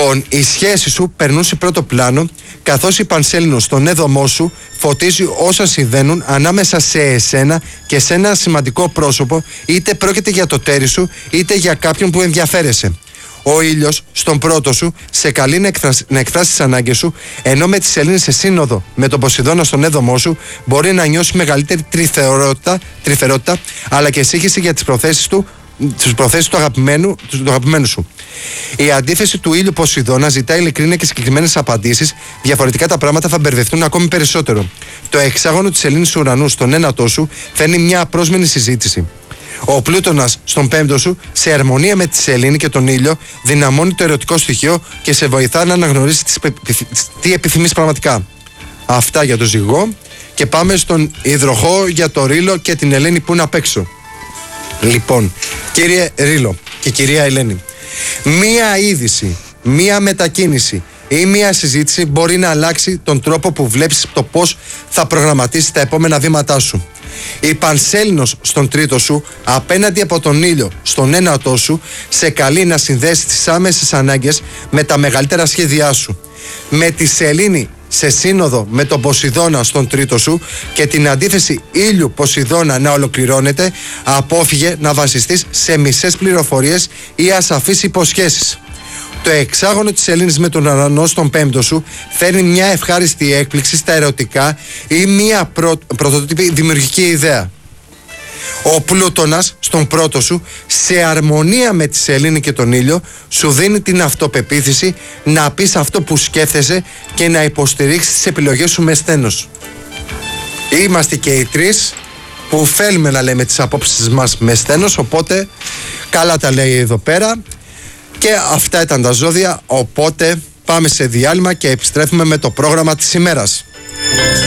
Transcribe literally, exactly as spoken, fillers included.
Λοιπόν, οι σχέσεις σου περνούν σε πρώτο πλάνο, καθώς η Πανσέλινος στον έδωμό σου φωτίζει όσα συμβαίνουν ανάμεσα σε εσένα και σε ένα σημαντικό πρόσωπο, είτε πρόκειται για το τέρι σου, είτε για κάποιον που ενδιαφέρεσαι. Ο ήλιος στον πρώτο σου σε καλεί να, εκφράσει, να εκφράσει τις ανάγκες σου, ενώ με τη Σελήνη σε σύνοδο με τον Ποσειδώνα στον έδωμό σου μπορεί να νιώσει μεγαλύτερη τρυφερότητα, τρυφερότητα αλλά και σύγχυση για τις προθέσεις του, τις προθέσεις του αγαπημένου, του, του αγαπημένου σου. Η αντίθεση του ήλιου Ποσειδώνα ζητάει ειλικρίνεια και συγκεκριμένες απαντήσεις, διαφορετικά τα πράγματα θα μπερδευτούν ακόμη περισσότερο. Το εξάγωνο της Σελήνης ουρανού στον ένατό σου φέρνει μια απρόσμενη συζήτηση. Ο Πλούτονας στον πέμπτο σου, σε αρμονία με τη Σελήνη και τον ήλιο, δυναμώνει το ερωτικό στοιχείο και σε βοηθά να αναγνωρίσεις τι επιθυμείς πραγματικά. Αυτά για το Ζυγό. Και πάμε στον Υδροχό για το Ρήλο και την Ελένη που είναι απ' έξω. Λοιπόν, κύριε Ρήλο και κυρία Ελένη, μία είδηση, μία μετακίνηση ή μία συζήτηση μπορεί να αλλάξει τον τρόπο που βλέπεις το πώς θα προγραμματίσεις τα επόμενα βήματά σου. Η Πανσέλινος στον τρίτο σου, απέναντι από τον ήλιο στον ένατό σου, σε καλεί να συνδέσεις τις άμεσες ανάγκες με τα μεγαλύτερα σχέδιά σου. Με τη Σελήνη σε σύνοδο με τον Ποσειδώνα στον τρίτο σου και την αντίθεση ήλιου Ποσειδώνα να ολοκληρώνεται, απόφυγε να βασιστείς σε μισές πληροφορίες ή ασαφείς υποσχέσεις. Το εξάγωνο της Σελήνης με τον ουρανό στον πέμπτο σου φέρνει μια ευχάριστη έκπληξη στα ερωτικά ή μια πρω... πρωτοτύπη δημιουργική ιδέα. Ο Πλούτονας στον πρώτο σου, σε αρμονία με τη Σελήνη και τον ήλιο, σου δίνει την αυτοπεποίθηση να πεις αυτό που σκέφτεσαι και να υποστηρίξεις τις επιλογές σου με σθένος. Είμαστε και οι τρεις που θέλουμε να λέμε τις απόψεις μας με σθένος, οπότε καλά τα λέει εδώ πέρα. Και αυτά ήταν τα ζώδια, οπότε πάμε σε διάλειμμα και επιστρέφουμε με το πρόγραμμα της ημέρας.